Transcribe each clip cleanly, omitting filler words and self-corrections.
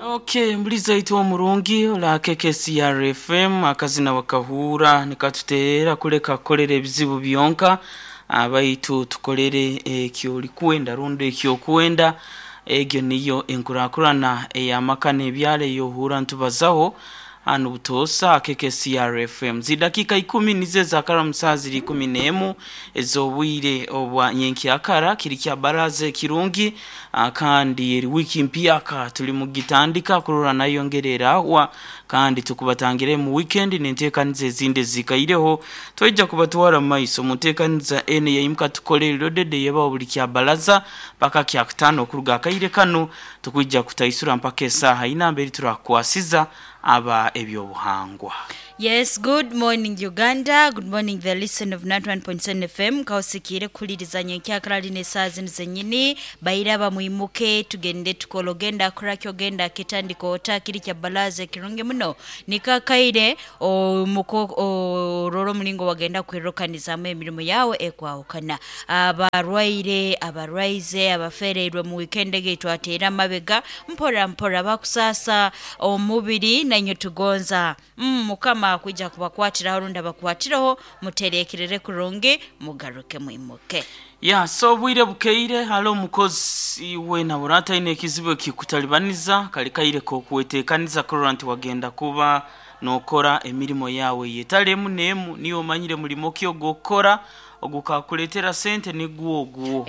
Okay, mbuliza ito omurungi ola KKCR FM akazina wakahura nikatutera kuleka kolere ebizibu byonka abaitu tukolere kyoli kwenda rundo ekyo kwenda egyo niyo enkurakurana eyamakane ebyale yohura ntubazaho anu butosa KKCR FM zidakika 10 nize zakara musazi 11 ezobwire obwa nyenkyakara kirikya baraze kirungi kandi eri wiki mpiyaka tuli mugitandika kurura nayongerera wa kandi tukubatangire mu weekend nentekanize ezinde zikaireho twejja kubatwara maiso mutekaniza ene yaimuka tukolero dede yeba obulikya balaza paka kya 5 okuruga kaire kano tukujja kutaisura mpaka esaha inamberi turakwasiza aba ebyobuhangwa. Yes, good morning Uganda, good morning the listen of 91.7 FM kausikire kuliriza nyenkyakara line sazi nzenyini bayiraba muimuke tugende tukologenda kurakyo genda kitandiko otakiri kya balaze kirungi muno nikakaire muko roro mulingo wagenda kwirokaniza mu emirimo yawe ekwawukana abarwaire abarwaize abafererwe mu weekend ge twatera mabega mpora bakusasa omubiri nanyo tugonza mukama kujja kubakwatira horunda bakwatiraho muterekerere kurungi mugaruke muimuke. Ya so bwire bukeire halo mukozi wena burata ine kizibo kikutalibaniza kalikaire ko kuwetekaniza kuranti wagenda kuba nokora emirimo yawe yetale munemu niyo manyire mulimo kyo gokora ogukakuletera sente nigwo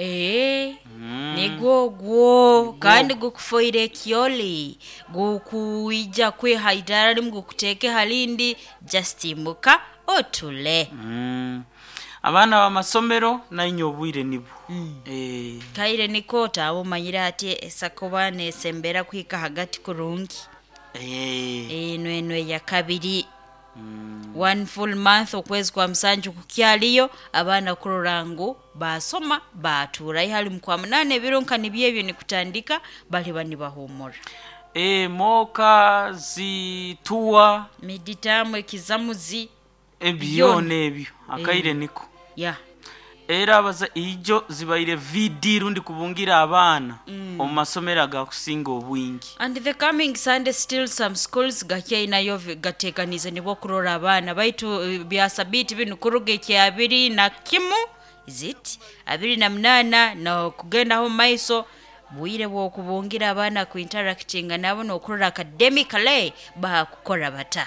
nigwo kandi gukufoire kyoli gukuija kwe haidara mugukuteke halindi justimuka otule abana ba masomero nainyo bwire nibo kaire nikota abo manyira ati esakobane sembera kwika hagati kurungi nwe ya kabiri one full month okwezi kwa msanju kukyaliyo abana kurorangu basoma batura ihali mkwa munane bironka nibyebyo nikutandika bali bani bahumura moka zitua miditamu ekizamuzi ebyone ebyo akaire niko era abaza ijo zibaire VD rundi kubungira abana omasomera gakusinga obwingi. And the coming Sunday still some schools gakye inayo gatekanize nibo kurora abana baitu byasabiti binu kuruge kyabiri na kimu is it 28 na kugenda ho maiso buire bwo kubungira abana ku interacting nabo no kurora academically ba kukora bata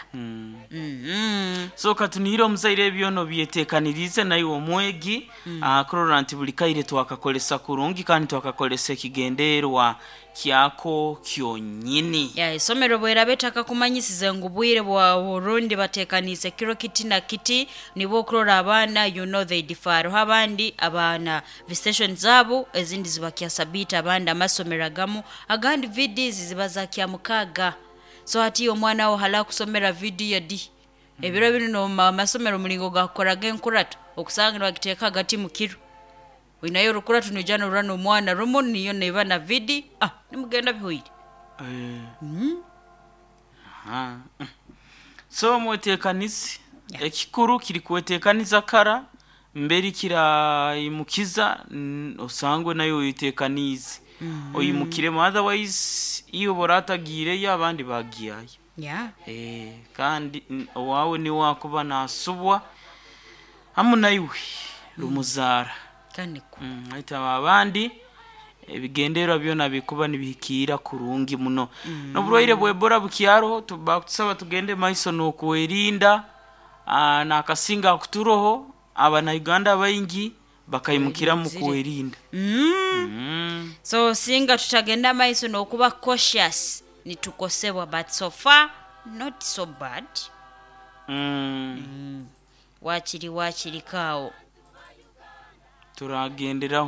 so katuniro muzaire byono byetekanirize nayo omwegi kurora nti bulikaire twakakolesa kurungi kandi twakakolesa ekigenderwa kyako kyonyini isomero bwera betaka kumanyisize ngubwire bwa Burundi batekanise kiro kiti na kiti nibo kurora abana you know they differ habandi abana visitation zabo ezindi zibakia sabita abandi amasomero gamu agandi videos zibaza kya mukaga so ati omwana wo hala kusomera video di ebiro bino amasomero mulingo gakoraga enkurata okusangira bagiteka gati mukiro winayo rukuratu nijana urano mwana rumoni niyo neba na vidi nimugenda bihoire so mwetekanisi ekikuru kiri kwetekaniza kara mberi kira imukiza osangwe nayo yitekanize oyimukire otherwise iyo boratagire yabandi bagiyaye kandi wawe ni wakuba nasubwa amunaiwe rumuzara kaniko aita abandi ebigendera byona bikuba nibihikira kurungi muno no burwaire bwebora bukyaro tubakusaba tugende maiso no kuwerinda na kasinga kuturoho abana Uganda bayingi bakayimukira mu kuwerinda so singa tutagenda maiso no kuba cautious nitukosebwa but so far not so bad wachiri kao turagenderaho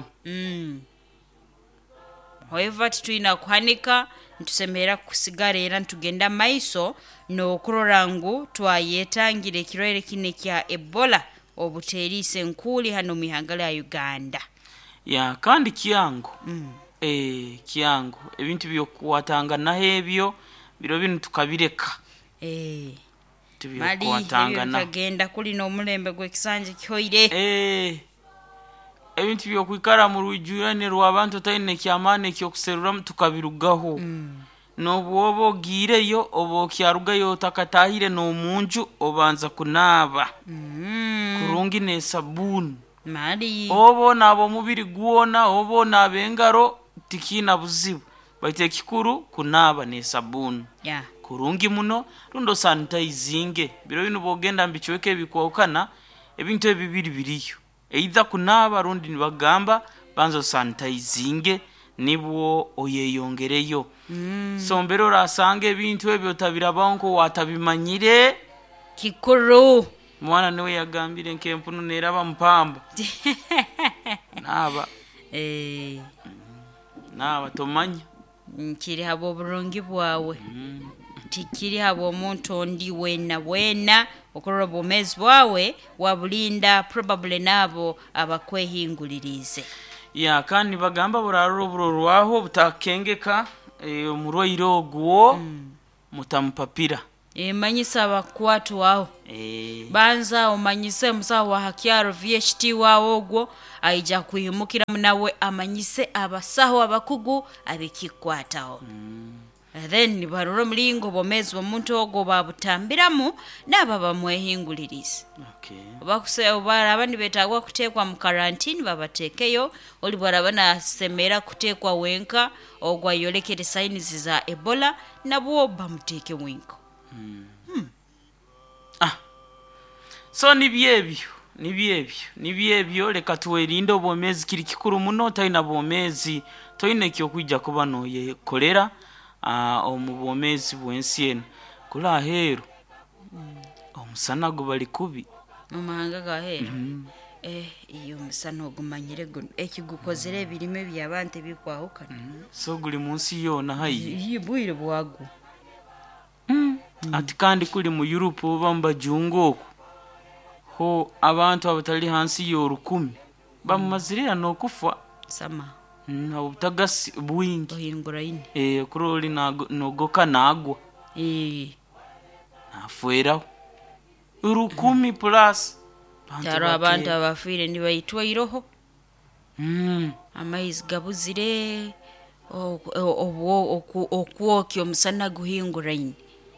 however tuina kuhanika ntusemera kusigara era ntugenda maiso no kurorangu twayetangire kirere kine kya Ebola obuterise nkuli hano mihangala ya Uganda kandi kiyango kiyango ebintu byo kuwatanga na hebyo biro binu tukabireka tubyatanga na kagenda kuli no mulembe gwe kisanje kyoire ebintu byo kwikara mu rujurane rw'abantu tayine kyamane kyo kuserura tukabirugaho no bwobo gireyo obo kyarugayo takatahire no munju obanza kunaba kurungi ne sabuni mali obo nabo mubiri guona obo nabengaro tikina buzibu baite kikuru kunaba ne sabuni yeah kurungi muno rundo sanitizinge biro bino bogenda mbichweke bikwokana ebintu ebibiri biriyo either kunaba rundi nibagamba banzo sanitizinge nibwo oyeyongereyo so mbero rasange ebintu ebyo tabirabanko watabimanyire kikuru mwana niwe yagambire nkempunu neraba mpamba naba tomanya nkiri habo burungi bwawe tikiri habo omuntu ondi wena okorora bomezi bwawe wabulinda probably nabo abakwehingulirize ya kandi bagamba buraro burorwaho butakengeka omurwairo ogwo mutampapira manyisa abakwatu waho banza omanyise musawo wa hakyaro VHT wawo ogwo aija kuyimukira munawe amanyise abasaho abakugu abikikwataho then baroro mlingo bomezi omuntu ogwo babutambiramu naba bamwehingulirize bakuse abandi betagwa kutekwa mu quarantine babatekeyo oli barabana semera kutekwa wenka ogwa yolekere signs za Ebola nabo bamuteke wenka so nibyebyo leka tuwerinde obomezi kiri kikuru muno taina bomezi toine kyokwijja kuba noye kolera omubomezi bwensiena kula hero omusana gubali kubi omahanga ga hero iyo musana ogumanyire guno ekigukozere ebirime by'abantu bikwahukana so guli munsi yona hayi yibwire bwagu ati kandi kuli mu Europe bamba jungo ho abantu abatali hansi yo 10 bamazirira no kufa sama ubutagasi bwingi ohingura ine kuroli nogoka nagwa afuera 10 plus taro abantu abafire nibayitwa iroho amaizi gabuzire okwoki omusana guhingura ine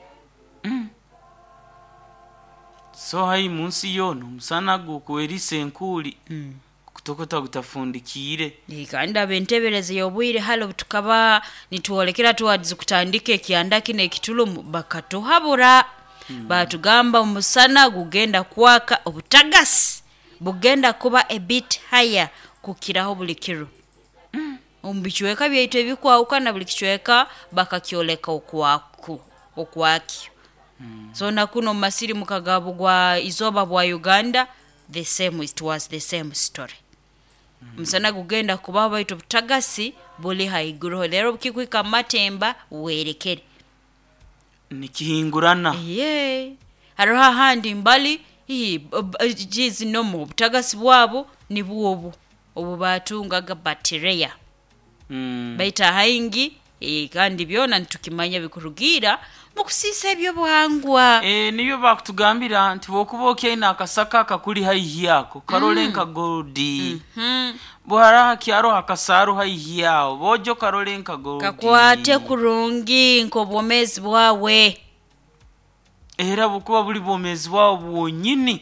so hayi munsi yono musana gukwerise nkuli kutokota gutafundikire kandi abentebereze yobwire halo tukaba nituolekera tuwazi kutandika ekiandaki nekitulumu bakatuhabura batugamba omusana gugenda kwaka obutagasi bugenda kuba a bit higher kukiraho bulikiru ombichweka byaitu ebikwawukana bulikichweka bakakyoleka okwaki so nakuno masiri mukagabu gwa izoba bwa Uganda it was the same story musana gugenda kuba baitu butagasi buli haiguro lero bukikwika matemba werekere nikihingurana haroha handi mbali jizi nomo butagasi bwabo nibuobu obu batungaga bacteria baita haingi kandi byona ntukimanya bikurugira mukusisa ebyo bwangwa niyo bakutugambira nti bokuboke ina akasaka kakuli haihi yako karolenka goldi bwara kyaro akasaru haihi yao bojo karolenka goldi kakwate kurungi nkobomezi bwawe era bukuba buli bomezi bwawo bwonyini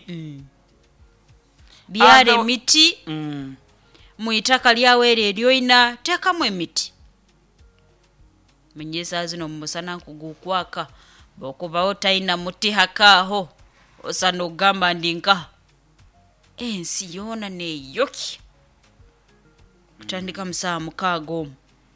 byare miti muitaka lyawe eryo ina tekamu emiti menyesa zino musana kugukwaka bokuba otaina muti hakaho osano gamba ndinka ensi yona ne yoki kutandika msaa mukago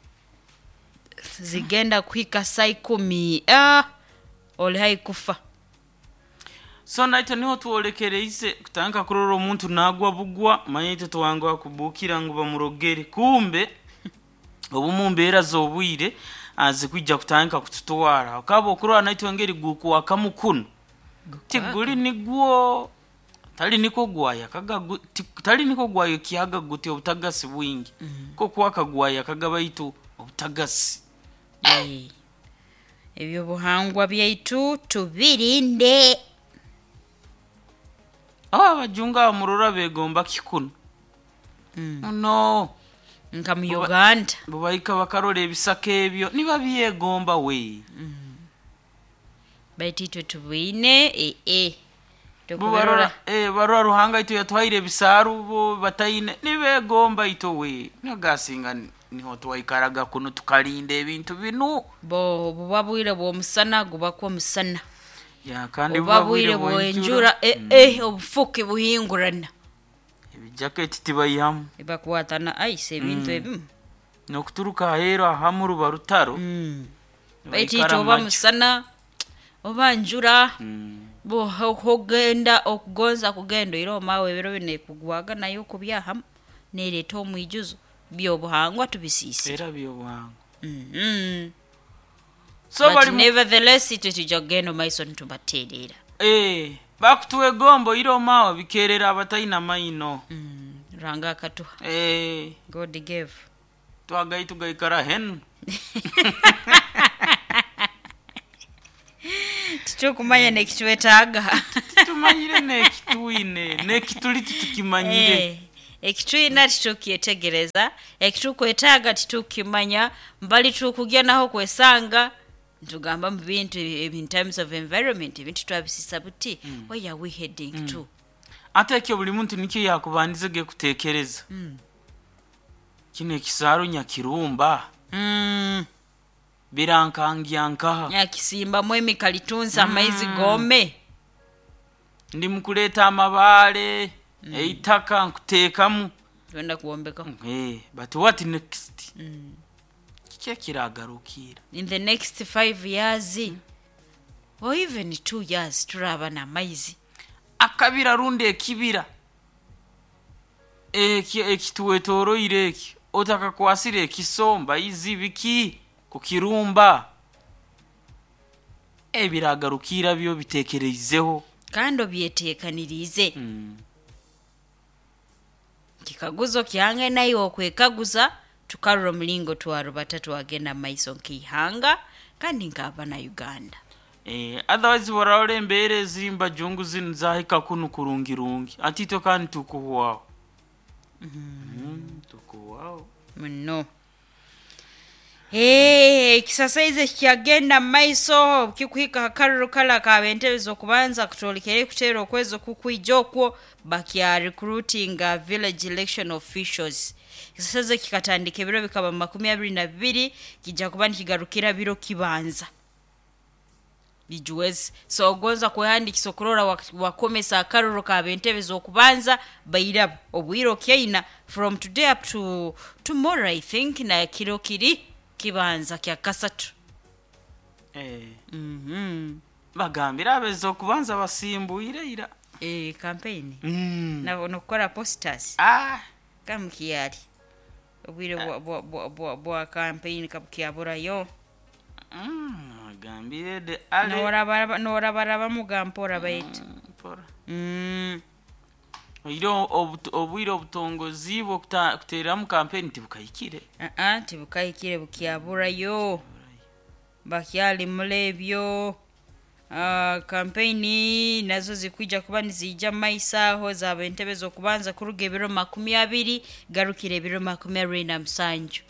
zigenda kuhika sai 10 ole haikufa so naito niho tuolekereise kutanka kuroro omuntu nagwa bugwa manyite twangwa kubukira ngo bamurogere kumbe obumumbera zobwire azikwijja kutanka kututwara akabo kurora naito ngeri guku akamukuno tiguli nigwo tali niko gwaya kaga tali niko gwayo kiyaga guti obutagasi bwingi ko kwaka gwaya kagabaitu obutagasi ebyo buhangwa byaitu tubirinde abajunga murora begomba kikuno no nka mu Uganda bubayika bakarole ebisaka ebyo niba byegomba we baitito tubine tukuberora barwa ruhanga ito yatwaire ebisaru bo batayine nibegomba ito we nagasinga niho twayikaraga kuno tukalinda ebintu binu bo bubabwire bwo musana gubako musana ya kandi bubabwire bwo enjura obufuke buhingurana ebijaketi tibayam ibakwatana ice ebintu ebimu nokuturuka hero ahamuru barutaro baitito oba musana oba njura bo hogenda okugonza kugendo iro mawe biro bine kugwaga nayo kubyahamu nereta omwijuzo byobuhangwa tubisise era byobuhangwa so but nevertheless tujogendo maison tubaterera bakutuwe gombo iro mawe bikerera abatayina maino ranga katuha God gave twagaitu gaikara hen tukumanya nekitwetaga tumanyire nekituine nekituliti tukimanyire ekitwina tukyetegereza ekitukwetaga tukimanya mbali tukugya naho kwesanga ntugamba mu bintu in terms of environment bintu twabisisa buti where are we heading to atekyo buli muntu nikyo yakubandizege kutekereza kine kisaro nyakirumba birankangyanka yakisimba mwemi kalitunza amaizi gome ndi mukuleta amabale eitaka nkutekamu twenda kuombeka but what next kike kiragarukira in the next 5 years or even 2 years turaba na maizi akabira runde ekibira ekituwetoro ireki otaka kwasire kisomba izibiki kukirumba ebiragarukira byo bitekerezeho kandi obyetekanirize kikaguzo kyange nayo okwekaguza tukarura mulingo twaro batatu agenda maiso nkihanga kandi nkaba na Uganda otherwise waraole mbere zimba jungu zinzahika kunu kurungirungi atito kandi tukuwao tukuwao muno kisasaize kyagenda maiso kikuhika akaruru kala kabentezo kubanza kutolikere kutero kwezo kukwijokwo bakya recruiting village election officials kisasaize kikatandika biro bikaba 22 kijja kubandi kigarukira biro kibanza bijuwezi so gonza kuhandikisa okurora wakomesa akaruru kabentezo kubanza bayirabo obwiro kyaina from today up to tomorrow I think na kiro kiri kibanza kya kasatu bagambira abezo kubanza basimbuire ira campaign na nokora posters kamkiyali obwire bwa campaign kapkiyabura yo gambire de ale nora baraba mugampora bait pora iro obwire obutongozi bwo kutera mu campaign tibukayikire tibukayikire bukiyabura yo bakyali mulebyo campaign nazo zikwija kuba nizija maisaho zaba entebezo kubanza kuruga ebiro 20 garukire ebiro 27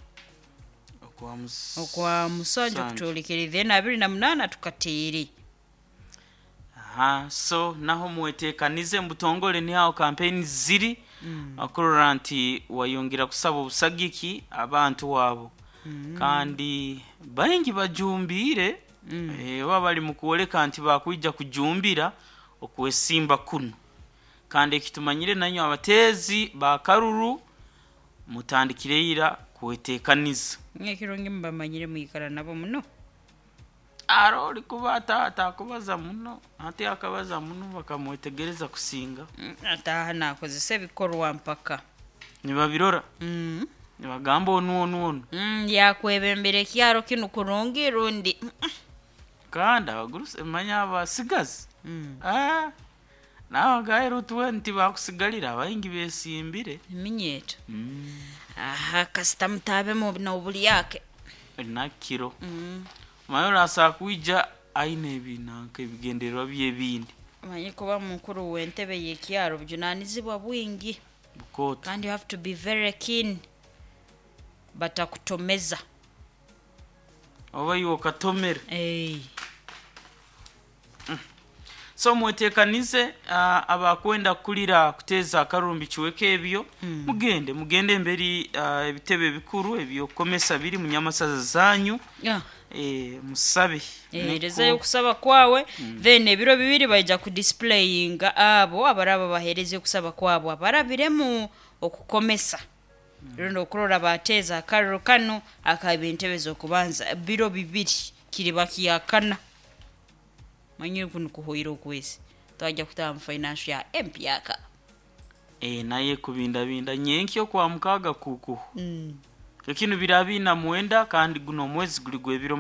okwa musanju kutolikire then 28 tukatiri so naho mwetekanize mbutongole ni hao campaign ziri akurura nti wayongira kusaba obusagiki abantu wabo kandi baingi bajumbire babali mukuoleka nti bakwija kujumbira okwesimba kuno kandi kitumanyire nanyo abatezi bakaruru mutandikireira kwetekaniza ngekironge mbamanyire muyikara nabo muno aroli kubata atakubaza muno ate akabaza muno bakamwetegereza kusinga atahana kozese bikorwa mpaka nibabirora nibagamba onu yakwebembere kyaro kinu kurungi rundi kanda baguruse manya abasigazi nawe gaero 20 bakusigalira abayingi besimbire minyeto custom tabe mu nobuli yake nakiro mayora sakuija aine binanke bigenderwa byebindi manye kuba mukuru wentebe yekyaro bujunanizibwa bwingi bukota and you have to be very keen batakutomeza oba yo katomera so mwetekanize abakwenda kulira kuteza akarumbi kiweke ebyo mugende mberi ebitebe bikuru ebyo komesa biri mu nyamasaza zanyu musabe reza yo kusaba kwawe then ebiro bibiri baija ku displaying abo abaraba bahereze kusaba kwabo abarabiremu okukomesa rundo kurora bateza akarro kano akabintebezo kubanza biro bibiri kiri bakiyakana manyi kuno kuhoira okwezi twajja kutama financial ya empyaka naye kubinda nyenkyo kwa mukaga kuku ekino birabina mwenda kandi guno mwezi guli gwebiro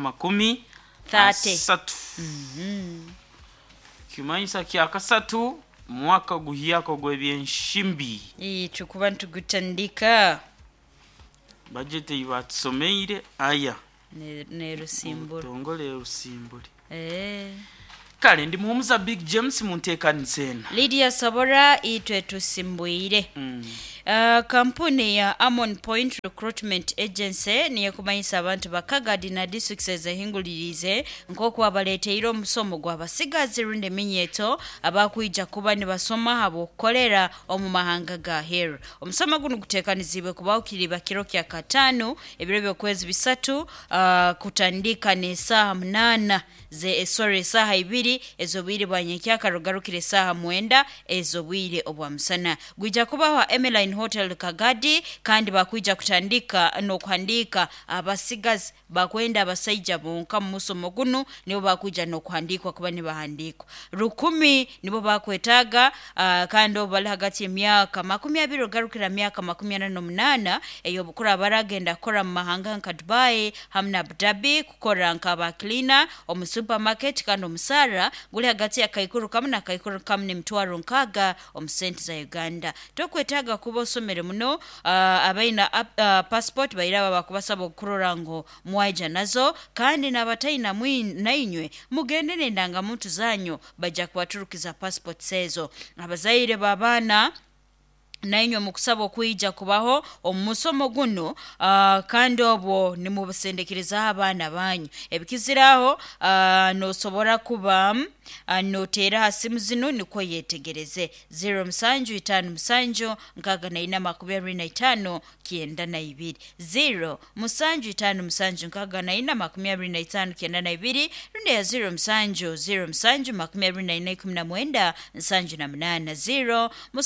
30 kimanyisa kya kasatu mwaka guhiyako gwebyenshimbi tukuba ntugutandika budget yibatsomeire aya ne rusimbura tongole rusimburi kale ndi muhumuza Big James muntekanizena Lydia Sabora itwe tusimbuire kampuni ya Amon Point Recruitment Agency niye kumanyisa abantu bakagadi na districts ezahingulirize nkoko abaleteiro omusomo gw'abasigazi runde minyeto abakuija kuba ne basoma abo kolera omu mahanga ga here omusomo guno gutekanizibwe kubawukiri bakiro kya katano ebiro byokwezi bisatu kutandika ne saa 8 saha 2 ezobwire bwanyekya karugarukire saha 9 ezobwire obwamusana gwija kubaho Emeline Hotel Kagadi kandi bakwija kutandika nokuhandika abasigazi bakwenda abasaija bonka mu musomo guno nibo bakwija nokuhandikwa kuba ne bahandikwa 10 nibo bakwetaga kandi obali hagati emyaka 20 garukira myaka 48 eyo bukura baragenda kora mu mahanga nka Dubai hamna Abu Dhabi kukora nka ba cleaner omu supermarket kandi omusara guli hagati ya kaikuru kamna kaikuru kamne mtwaro nkaga omu sente za Uganda tokwetaga kuba osomere muno abaina passport bayiraba bakubasaba okurora ngo mwaija nazo kandi nabataina nainywe mugende nendanga muntu zanyu bajja kubaturukiza passport sezo abazaire babana nainyo mukusaba okuija kubaho omusomo guno kandi obwo ni mu busendekeriza abana banyu ebikiziraho no sobora kuba notera hasimu zino niko yetegereze 0 nkaga na ina 25 kienda na 2 0 nkaga na ina 25 kienda na 2 runde ya 0 25 24 0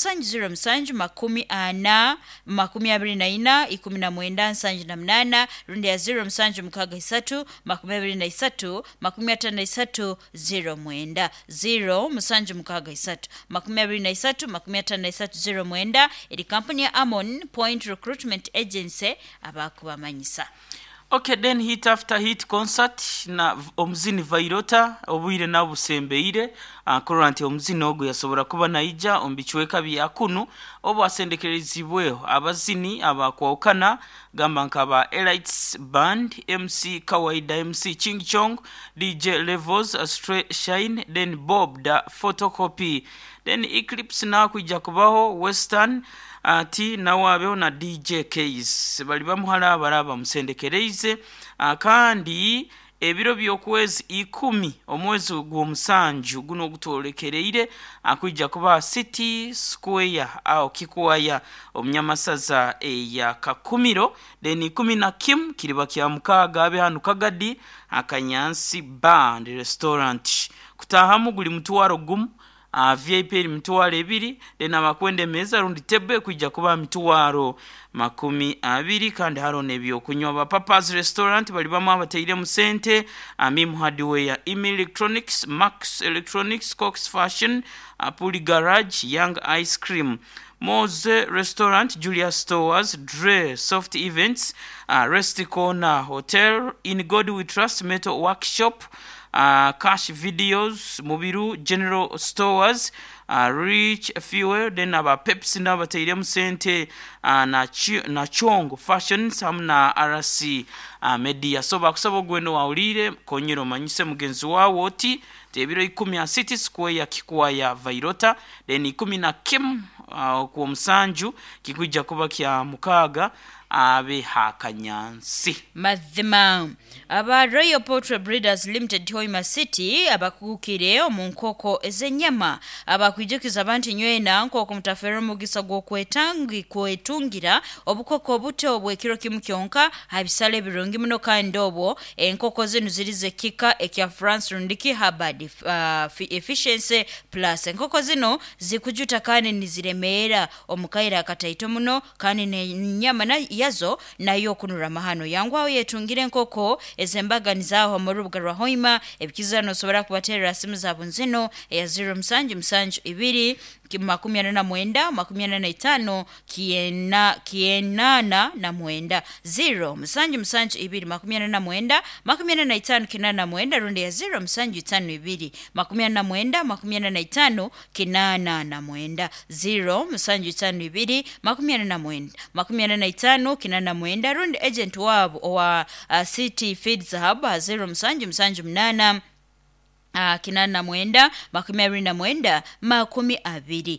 24 rundi ya 0 msanju mkaga 3 23 53 0 mwenda 0 msanju mkaga 3 23 53 0 mwenda ili kampuni ya Amon Point Recruitment Agency abakubamanyisa. Okay, then hit after hit concert na omuzini Vairota obwire na busembeire current omuzini ogo yasobora kuba naija ombichweka byakunu obo asendekerezibweho abazini abakwokana gamba nkaba Elites Band, MC Kawaida, MC Ching Chong, DJ Levels, Stray Shine, then Bob the Photocopy, then Eclipse na kuija kubaho Western ati nawabeho na DJ Case bali bamuhala baraba musendekereze kandi ebiro byokwezi 10 omwezi gw'omusanju guno gutolekereire akujja kuba City Square au Kikwaya omnyamasaza ya Kakumiro then 10 kiriba kya mukaga abe hanu Kagadi akanyansi Band Restaurant kutahamu guli mutwaro gumu VIP mituwaro 2 dena makwende meza rundi tebe kujja kuba mituwaro 20 kandi haro nebyo kunywa ba Papa's Restaurant bali bamu abateire mu sente Amim Hardware, Emi Electronics, Max Electronics, Cox Fashion, Apuli Garage, Young Ice Cream, Moze Restaurant, Julia Stores, Dre Soft Events, Rest Corner Hotel, In God We Trust Metal Workshop, Cash Videos, Mubiru General Stores, Rich Fuel, then aba Pepsi na bataire mu sente na Chongo Fashions hamna RC Media. So bakusaba gweno waulire konyero manyise mugenzi wawo oti tebiro 10 ya City Square ya Kikwaya Vairota then 10 na Kim ku musanju kikujja kuba kya mukaga abe hakanyansi. Mazima aba Royal Poultry Breeders Limited Hoima City abakukire omunkoko ezenyama abakwijukiza abantu nywena nkoko mutafero mugisa kwetungira obukoko obuto obwekiro kimu kyonka abisale birungi muno kandi obwo enkoko zinu zirize kika ekya France rundiki Hubbard efficiency plus enkoko zino zikujuta kandi niziremeera omukaira akataito muno kandi nenyama yazo nayo kunura mahano yangwaho yetungire enkoko ezembaganizaho mu rubuga rwa Hoima ebikizano sobora kubatera simu zabo nzino ya 0772 makumyana mwenda makumyana na itano kienana na mwenda 0772 makumyana na mwenda makumyana na itano kinana mwenda runde ya 0772 makumyana mwenda makumyana na itano kinana na mwenda 0772 makumyana na mwenda makumyana na itano kinana mwenda runde agent wabo wa City Feeds Hub 0778 kinana mwenda makumyabiri na mwenda makumi abiri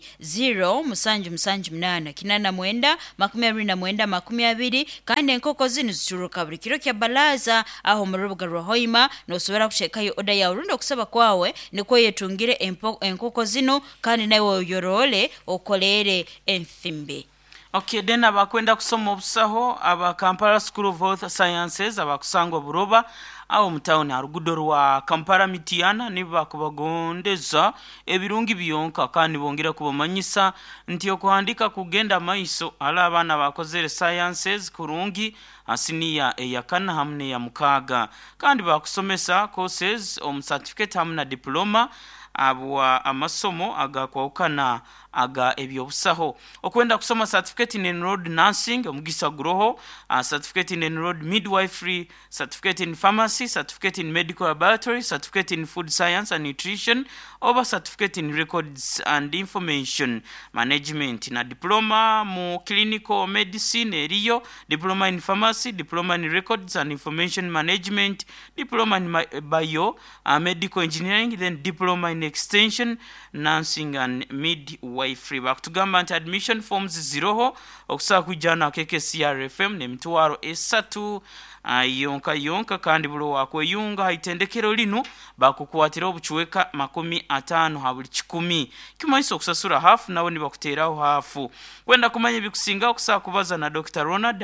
0778 kinana mwenda makumyabiri na mwenda makumi abiri kandi enkoko zino zituruka buri kiro kya balaza aho mu rubuga rwa Hoima nosobora kushekayo oda ya urundo kusaba kwawe niko yetungire enkoko zino kandi nawe yorole okolere enfimbe. Okay, then abakwenda kusoma obusaho aba Kampala School of Health Sciences abakusanga buroba au mtaoni arugudo rwa Kampala Mitiana niba kubagondeza ebirungi biyonka kandi bongera kubamanyisa ntiyo kuhandika kugenda maiso ala abana bakozere sciences kurungi asiniya eyakana hamne ya mukaga kandi bakusomesa courses certificate hamna diploma abwa amasomo agakwawukana aga ebyobusaho okwenda kusoma certificate in enrolled nursing omugisa guroho certificate in enrolled midwifery certificate in pharmacy certificate in medical laboratory certificate in food science and nutrition over certificate in records and information management na diploma mu clinical medicine eriyo diploma in pharmacy diploma in records and information management diploma in bio medical engineering then diploma in extension nursing and midwifery bakutugamba nti admission forms ziroho okusaba kujana KKCRFM ne mtwaro esatu yonka kandi bulo wakweyunga itendekero lino bakukwatira obuchweka 50 habuli 10 kimaiso okusasura half nawo ni bakuteraho half kwenda kumanya bikusinga okusaba kubaza na Dr. Ronald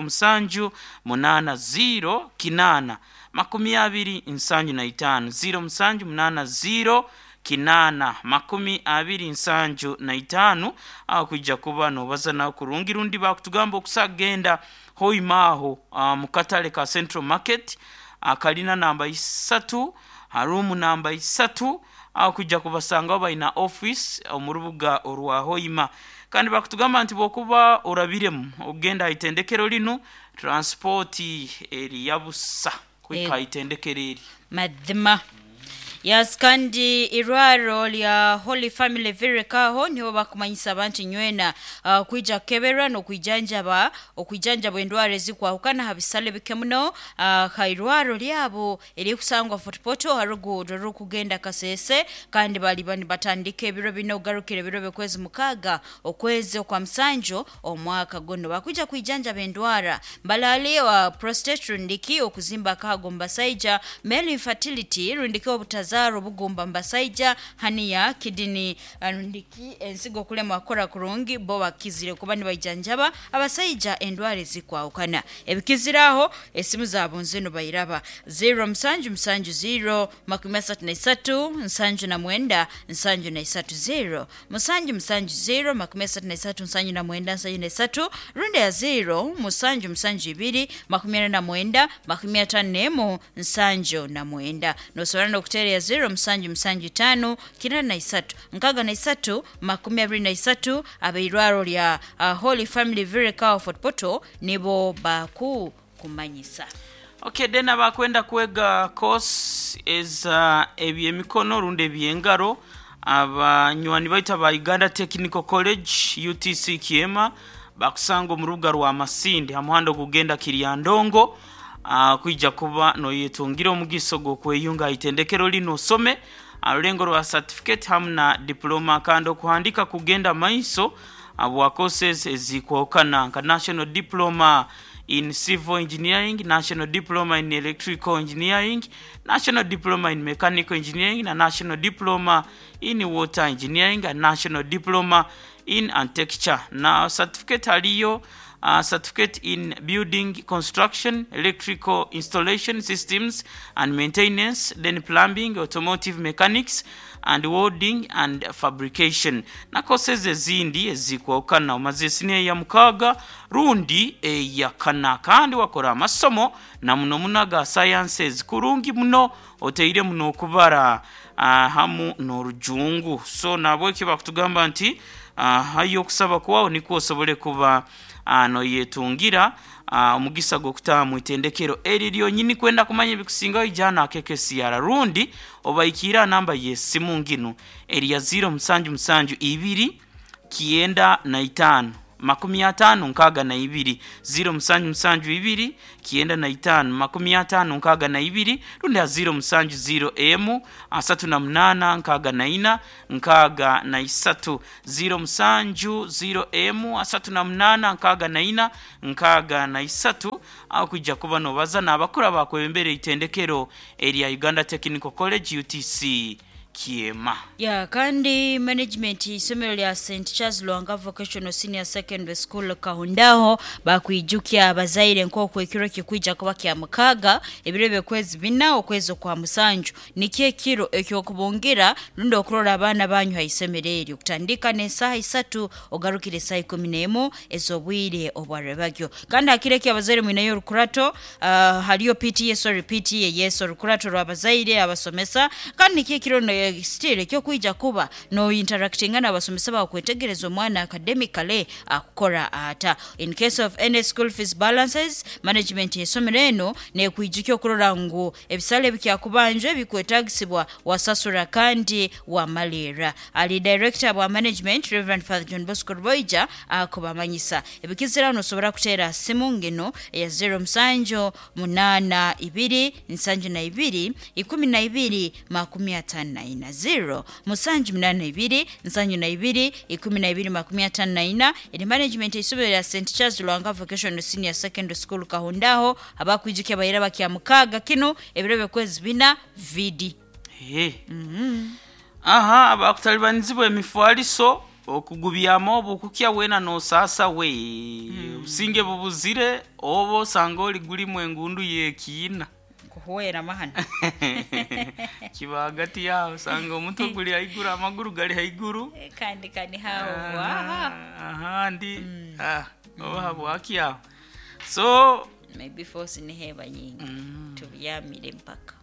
0780 kinana 25 0780 kinana 25 au kujja kuba no bazana kurungi rundi bakutugamba okusagenda Hoimaho mukatale ka Central Market akalina namba 3 harumu namba 3 au kujja kubasanga baina office mu rubuga orwa Hoima kandi bakutugamba nti bokuba orabiremu ogenda itendekero lino transport eri yabusa kwika itendekero eri madhima Yes, kandi irwaro lya Holy Family Virekaho niho bakumanyisa abantu nywena kuija kebera no kwijanja endware zikwahukana habisale bikemuno kairwaro lyabo eri kusangwa fotopoto harugudo rukugenda kasese kandi bali bani batandike ebiro bino garukire biro bekwezi mukaga okwezi kwa msanjo omwaka gono bakuja kwijanja bendwara mbalali wa prostate rundiki okuzimba kago mbasaija male infertility rundiki obutaza Zaro bugumba mbasaija haniya kidini rundiki ensigo kule mwakora kurungi bo bakizire kubani bajanjaba abasaija endware zikwahukana ebikiziraho esimu zabo nzeno bayiraba 0 na mwenda 0 runde ya 0 na mwenda 5 na mwenda no sorano kutere ya 0 kinana na 3 nkaga na 3 23 abeirwaro lya Holy Family Vireka of Poto nibo baku kumanyisa. Okay, dena bakwenda kwega course is ebyemikono runde byengaro abanywani baita ba Uganda Technical College UTC Kiema bakusango mu rubuga rwa Masindi hamuhando kugenda Kiryandongo kuija kuba no yetungiro mugisogo kweyunga itendekero lino some alengo rwa certificate hamna diploma kando kuhandika kugenda maiso bwa courses ezikwokana nka National Diploma in Civil Engineering, National Diploma in Electrical Engineering, National Diploma in Mechanical Engineering, na National Diploma in Water Engineering, and National Diploma in Architecture. Na certificate aliyo certificate in building construction, electrical installation systems and maintenance, then plumbing, automotive mechanics, and welding and fabrication. Na courses ezindi ezikwokana omazesine ya mukaga rundi ya kana kandi wakora amasomo na muno munaga sciences kurungi muno oteire muno okubara hamu n'orujungu. So nabwe kiba kutugamba nti hayo kusaba kwawo niko osobole kuba no yetungira omugisa gokutaha mu itendekero eririyo nyini kwenda kumanya bikusinga ijana KKCR rundi obayikira namba yesimu ngino eriya 072 kienda na 5 50 nkaga na 2 072 kienda na 5 50 nkaga na 2 rundi ya 070 asatu na mnana nkaga na 4 nkaga na 3 070 asatu na mnana nkaga na 4 nkaga na 3 au kujja kuba no baza nabakura bakwembere itendekero area Uganda Technical College UTC Kiema. Kandi management isomero lya St. Charles Lwanga Vocational Senior Secondary School Kahundaho bakwijukya abazaire nko kwekiro kikwijja kuba kya mukaga ebirebe kwezi bina okwezo kwa musanju nikie kiro ekyokubongira lundo okurora abana banyu haisomero eryo kutandika n'esaha 3 ogarukire saa 11 ezobwire obwarebagyo kandi akireki abazaire mwinayo rukurato haliyo PTA yes rukurato rwabazaire abasomesa kandi nikie kiro still kyo kuija kuba no interacting na abasomesa bakwetegereza omwana academically akukora ata in case of any school fees balances management yesomero eno ne kwijukyo kurora ngo ebisale bikyakubanje bikwetagisibwa wasasura kandi wa malera ali director wa management Reverend Father John Bosco Boija akubamanyisa ebikizira no sobora kutera simu ngeno ya 0 8 2 2 12 12 0 musanju 82 nsanyu na 2 12 eri management isubira ya St. Charles Lwanga Vocational Senior Secondary School Kahundaho abakwijukya bayira bakya mukaga kino ebirebe kwezi bina vidi abakutalibanizibwa emifwaliso okugubyamo obukukya wena no sasa we usinge bubuzire obo sangoli guli mwengundu yekina kuhoera mahana kibagati yao sanga omuntu guli haiguru amaguru gali haiguru kandi hao ndi bwakya so maybe force ni heba nyingi tubiyamire mpaka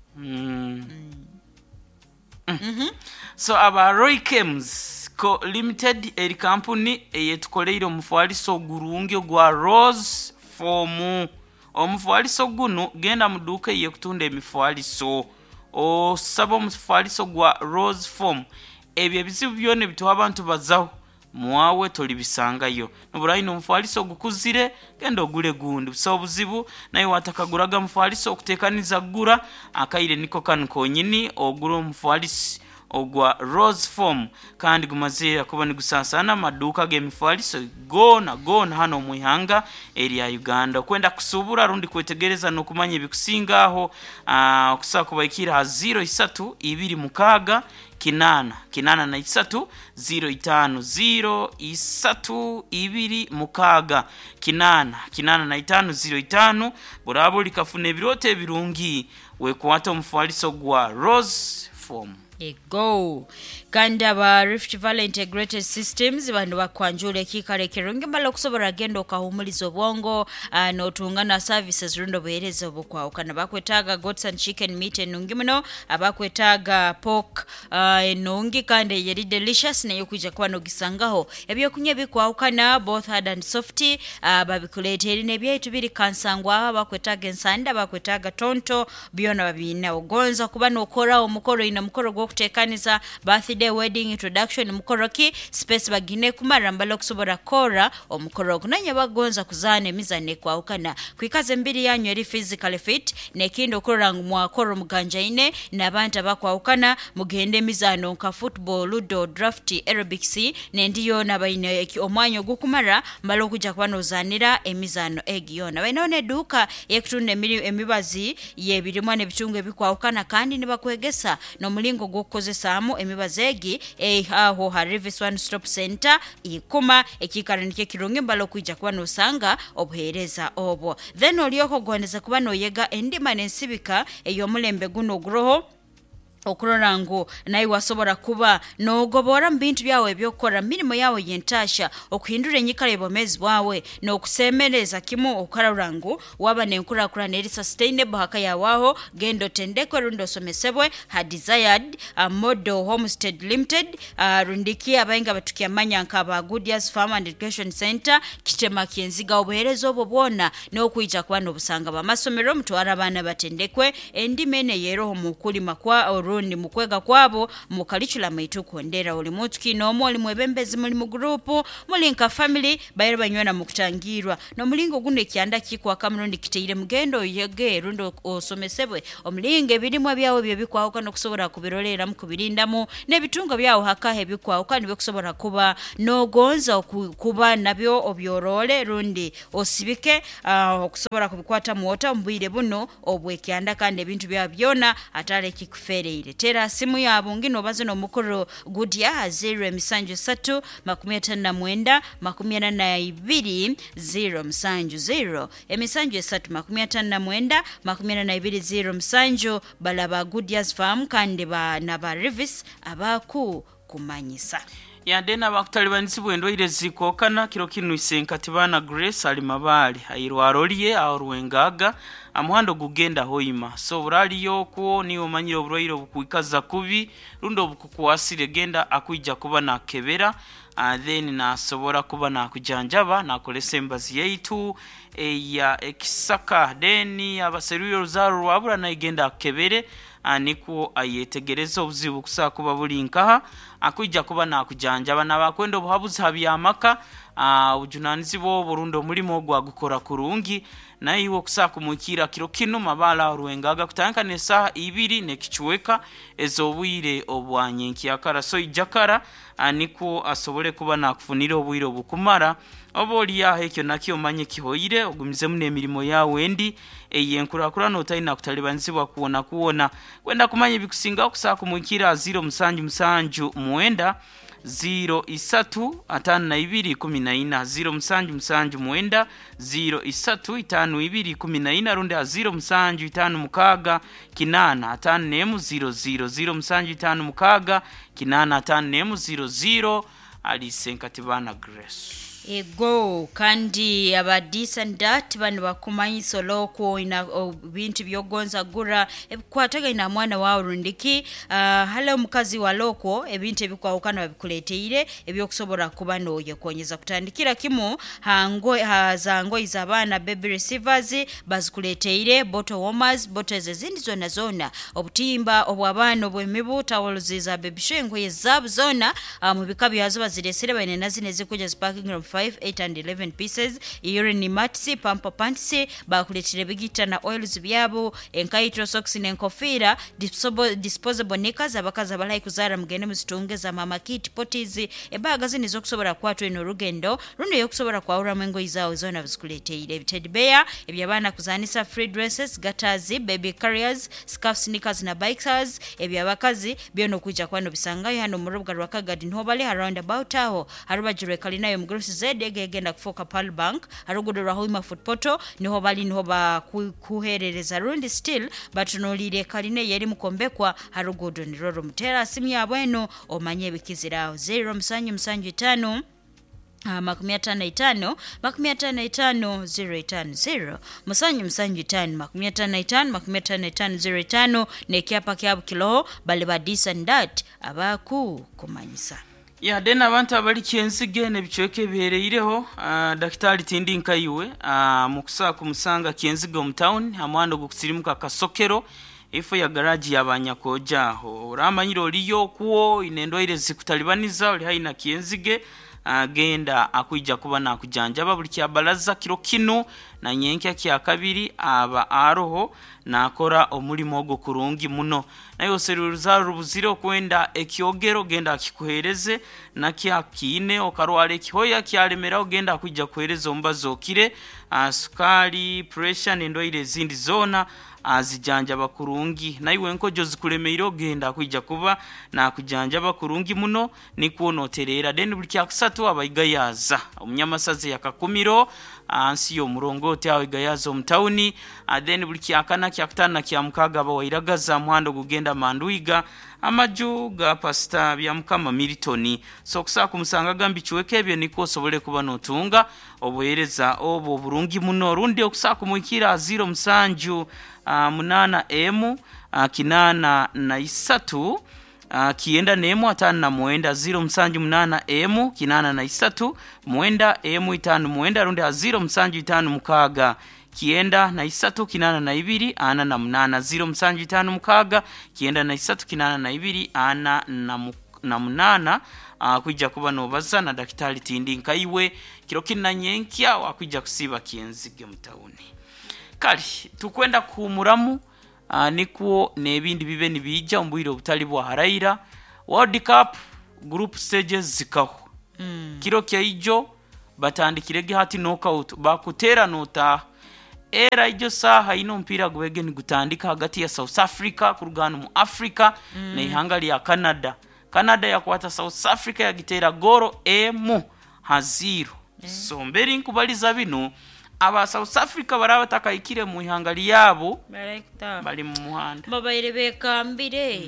so aba Roy Chems Limited eri company eyetukoleire omufwaliso gurungi gwa Rose Form omufwaliso guno genda muduka ye kutunda emifwaliso osaba omufwaliso gwa Rose Form ebyo bizibu byone bito abantu bazaho muawe tolibisangayo nobulaino omufwaliso gukuzire genda ogule gundi so buzibu naye watakaguraga mufwaliso okutekaniza gura akaire niko kanko nyini ogura omufwaliso ogwa Rose Form kandi gumazira kuba ni gusasana maduka gemifwaliso gona hano muihanga area Uganda kwenda kusubura rundi kwetegereza no kumanya ebikusingaho okusa kubaikira 03 2 mukaga kinana na 3 050 3 2 mukaga kinana na 5 05 burabo likafune birote birungi wekwata omufwaliso gwa Rose Form go kanda ba Rift Valley Integrated Systems bandu bakwanjule kikarekero ngembala kusobora gendo kahumulizo obwongo no tungana services rundo beereza obukwa ukana bakwetaga goats and chicken meat enungimino abakwetaga pork enungi kande yeri delicious ne yokuja kwa no gisangaho ebyo kunye bikwa ukana both hard and softy babikuleteri ne byetu biri kansangwa bakwetaga ensanda bakwetaga tonto byona babina ogonza kuba no kora omukoro ina mukoro kutekaniza birthday wedding introduction mukoroki space bagine kumara mbalo kusobora kora omukoro kunanya bagonza kuzana emizane kwaukana kwikaze mbiri yanyu eri physical fit nekindo korangu mwakoro muganja ine nabantu bakwaukana mugende emizano nka football ludo draft aerobics nendiyo nabayine omwanyo gukumara mbalo kuja kwanozanira emizano egiyona bainone duka yekutunda emibazi yebirimwa nebitungu ebikwaukana kandi nibakwegesa no mulingo gokozesamo emibazi egi aho Harvest One Stop Center ikuma ekikaranike kirungi mbalo kuja kwanosanga obuhereza obo then oliyoko gondeza kuba noyega endima nensibika eyomulembe guno groho okurorango nayi wasobora kuba nogobora mbintu byawe byokora mirimo yawe yentasha okuhindura enyikale bomezi bwawe no kusemereza kimu okararango waba nenkura kura neri sustainable haka yawaho gendo tendeko rundo somesebwe ha desired model homestead limited rundiki abainga batukia manya nkaba Goodyears Farm and Education Center kitema kienziga obuherezo obobona no kuija kwano busanga bamasomero mutwara abana batendekwe endimene yero mukuli makwa rundi mukwega kwabo mukalichula maitu kuondera ulimutuki no oli mwebembezi muli mu group mulinka family bayira banywana mukutangirwa no mulingo gune kianda kikwa kamrundi kiteire mugendo yege rundo osomesebwe omulinge birimwa byawo byo bikwaho no kusobora kubirolera mukubirindamu nebitungo byawo hakahe bikwaho kandi bikusobora kuba no gonza kuba nabyo obyorole rundi osibike okusobora kubikwata muota mbwire buno obwekyanda kandi ebintu byona atale kikufereire tera simu yabo ngino bazo no mukoro Goodyears 0 3 59 0 emisanju 3 59 balaba Goodyears Farm kandi ba naba Revis abaku kumanyisa yandena bakutalibanisi bwendo ile zikokana kiro kinu isenkati bana Grace ali mabali ayirwaroliye aruwengaga amuhando gugenda hoima so buraliyo ko niyo manyiro burayiro bukwikaza kubi rundo bukukwasire genda akuija kuba na kebera then nasobora kuba na kujanjaba na kolesembazi yaitu ya ekisaka deni abaseruyo zaru wabura na igenda kebere niko ayetegereza obuzibu kusa kuba bulinkaha akuija kuba na kujanjaba nabakwendo buhabuzi habiyamaka ujunanizi bo Burundo mulimo gwa gukora kurungi nayiwo kusaka mukira kiro kinu mabala ruwengaga kutanka saha 2 nekichweka ezobwire obwanyenki yakara so ijakara niko asobole kuba nakufunira obwire obukumara oboli ya hekyo nakyo manye kihoire ogumize mune emirimo yawe ndi eyenkura no taina kutalibanzibwa kuona kwenda kumanye bikusinga okusaka mukira 0 muenda 0 muenda 0 runde 0 mukaga kinana 5 mukaga kinana 5 alisenkatibana Grace ego kandi abadisa ndati banu bakumanyiso loko ina bintu byogonza gura ebikwataga ina mwana wa rundiki hala mukazi wa loko ebintu ebikwaukana babikuleteire ebyokusobora kuba noye konyeza kutandikira kimu hazango izabana baby receivers bazikuleteire bottle warmers bottles ezindi zona obutimba obwabana obwemibu towels za baby shengo yezabu zona mu bikabi yazo baziresere bane nazine zikuja sparking room 5, 8 and 11 pieces urine matsi pampa pantsi bakuletire bigita na oils byabo enkaitro socks nenkofira disposable knickers abakaza balayi kuzara mugene muzitongeza mama kit poties ebaga zinizo kusobora kwatwa eno rugendo runo yokusobora kwaura mwengo izao zona bizikuleteire teddy bear ebyabana kuzanisa free dresses gatazi baby carriers scarf sneakers na bikers ebyabakazi byono kuja kwano bisangayo hano murubwa rwakagadi ntobale around about aho harubajire kalinayo mgross zedege genda kufoka Pearl Bank harugudo rahoima footpoto niho bali niho ba kuherereza rundi still batunolire kaline yeri mukombekwa harugudo niroro mutera simu yabweno omanye bikiziraho 0 5 5 050 nekiapa kyabu kilo bali badisa ndat abaku kumanyisa ya dena abantu abali kienzige ne bichoke bihereireho daktari tindi nkayiwe mukusa kumusanga kienzige mu town amwando gukusirimuka kasokero ifo ya garage yabanyakoja ho uramanyiro liyo kuo inendwaire zikutalibaniza oli haina kienzige agenda akwijja kuba nakujanjaba buli kyabalaza kiro kino na nyenkya kya kabiri aba aroho nakora omulimo ogwo kurungi muno nayo seruza rubuziro kwenda ekyogero genda akikuhereze na kyakine okarwale kihoya kyalemera ogenda akwijja kuhereza ombazo kire sukali pressure nendwaire zindi zona azijanjaba kurungi naiwe nkojo zikulemeiro ogenda akwijja kuba nakujanjaba kurungi muno nikuonoterera then buli kyakusatu abayigayaza omunyamasaze yakakumiro ansi yo murongote awe gayazo mtauni then buli kyakana kyakutana kyamukaga abawairagaza muhando gugenda manduiga amaju ga pasta bya mukama Militoni so kusaka kumusanga gambi chiweke ebyo niko sobole kuba notunga obuhereza obo burungi muno rundi okusaka kumwikira 0 musanju munana emu kinana na isatu kienda nemu atanu na muenda 0 musanju munana emu kinana na isatu muenda emu itanu muenda rundi 0 musanju itanu mukaga kienda na isatu kinana na ibiri ana na munana 0 musanju itanu mukaga kienda na isatu kinana na ibiri ana na munana kwijja kuba nobaza na daktari tindi nkaiwe kiro kinna nyenkya wakwijja kusiba kienzige mtauni kali tukwenda kuumuramu nikuo nebindi bibe nibijja ombwiro butali bwa haraira World Cup group stages zikaho kiro kya ijo batandikirege hati knockout bakutera nota era ijo saha ino mpira gwege ni gutandika hagati ya South Africa kurugana mu Africa na ihangali ya Canada yakwata South Africa yagitera goro emu haziro so mberi nkubaliza bino aba South Africa barabataka ikire mu ihangali yabo bali mu muhanda babaire bekambire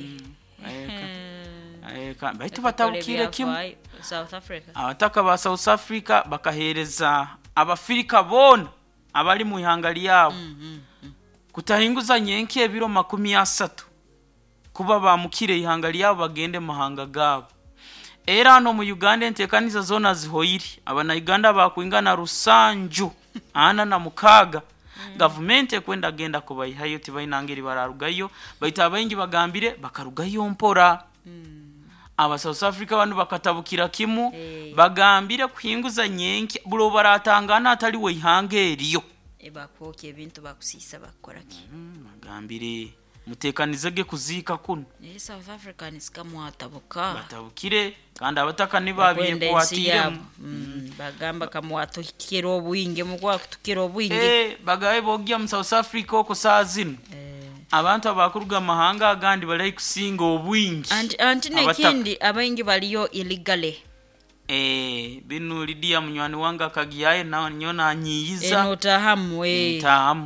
baitu batawukire kimu South Africa abataka ba South Africa bakahereza abafrika bona abali mu ihangali yabo kutahinguza nyenki ebiro 30 kuba bamukire ihangali yabo bagende mahanga gabo era no mu Uganda entekaniza zona zihoyiri abana Uganda bakwingana rusanju ana na mukaga government ekwenda genda kubayihayo tibayinangeri bararugayo bayita abayingi bagambire bakarugayo mpora aba South Africa bantu bakatabukira kimu bagambire kuhinguza nyenki bulo baratangana atali we ihangeriyo ebakoke ebintu bakusisa bakoraki bagambire mutekanizege kuzika kuno South Africa nisikamu atabuka batabukire kandi abataka nibabiye kwatire bagamba kamwato kiro obwinge mugwa kutukiro obwinge bagaye bogya mu South Africa oko sazino abantu abakuruga mahanga agandi bali kusinga obwingi anti nekindi abayingi baliyo illegally binu lidia munywani wanga kagiyaye na nyona anyiyiza enotahamwe tahamu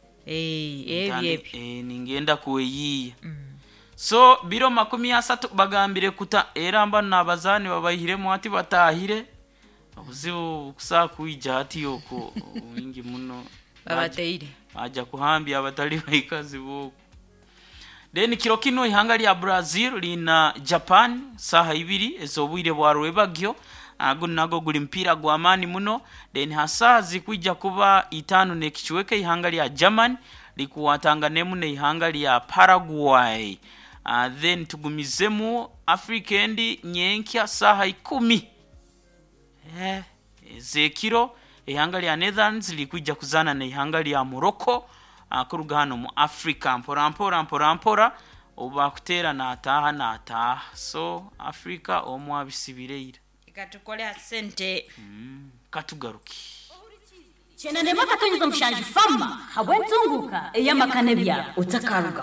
ningenda kuweyiya so biro 30 bagambire kuta eramba nabazani babayihiremo ati batahire abuzibo kusakuija ati yoko wingi muno babateire aja kuhambia abatali bayikazi boko then kiro kino ihangali ya Brazil lina Japan saha ibiri ezobwire bwarwe bagyo nago guli mpira gwa amani muno then hasazi kuija kuba 5 nekichweke ihangali ya German likuwatanga nemu ne ihangali ya Paraguay then tugumizemu Afrikendi nyenkya saha 10 zekiro ihangali ya Netherlands likuija kuzana na ihangali ya Morocco kurugano mu Africa mpora obakutera na ataha so Africa omwabisibireira ikatukolea sente katugaruki chena nema katonyeza mushanji fama habwenzunguka eyamakane utakaruga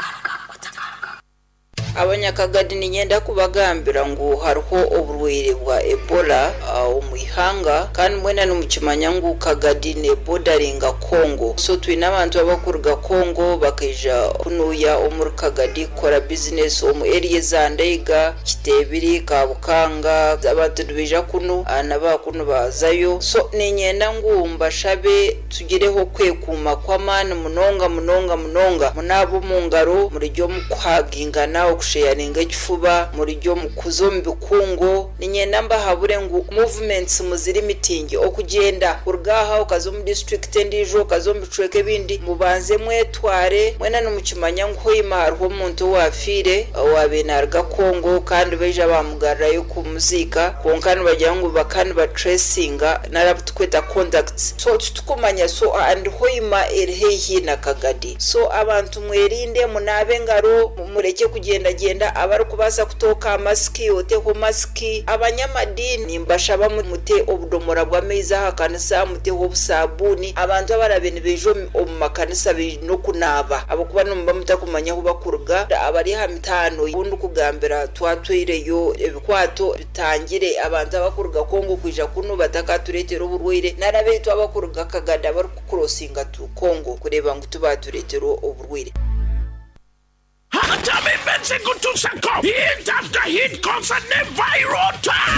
abanyakagadi ninyenda kubagambira ngo hariho oburwire bwa Ebola omwihanga kandi mwena numukimanya ngo kagadi ne bordaringa Congo so twina abantu abakuruga Congo bakija kunuya omuri kagadi kora business omu area zandaiga kitebiri kabukanga abantu dubija kunu anabakuno bazayo so ninyenda ngo mbashabe tugireho kwekuma kwa mani munonga munabo mungaro muri ryo mukwagingana kusharinga ikifuba muri ryo mukuzo mbikungo ninyenda mbahabure ngo movements muziri meeting okugenda urgaha ukazo mu district ndijo kazo mbicweke bindi mubanze mwetware mwena numukimanya ngo imaro umuntu wafire wabenarga Kongo kandi beje bamugarrayo ku muzika konkana bajya ngo bakana ba tracinga narabutweta contacts so tukumanya so and hoima erhehi na kagadi so abantu mwerinde munabe ngaro mureke kugenda genda abari kubasa kutoka maski oteho maski abanyamadini mbashaba mute obudomora bwa meza hakanisa muteho obusabuni abantu abarabene bejo mu makanisa no kunaba abakuba no mutakumanya ho bakurga abari hamitano bundu kugambira twatwireyo ebikwato bitangire abantu abakurga Kongo kuja kuno batakaturete uburwire narabe twabakurga kagada bari kucrossinga tu Kongo kureba ngo tubaturetero uburwire Hatame bense kutusako hit after hit concert viral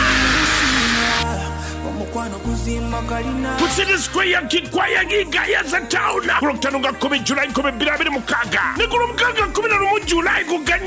Kusini square ya kikwaya gigaya za town Kuroktanuga 10 July 2026 Nikuru mkaga 11 July kuganya